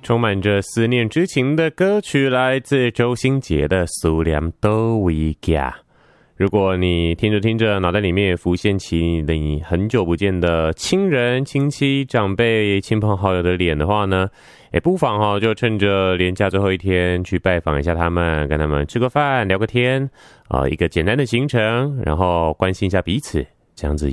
充满着思念之情的歌曲，来自周兴杰的《思念都会家》。如果你听着听着，脑袋里面也浮现起你很久不见的亲人、亲戚、长辈、亲朋好友的脸的话呢，不妨就趁着连假最后一天去拜访一下他们，跟他们吃个饭、聊个天，一个简单的行程，然后关心一下彼此，这样子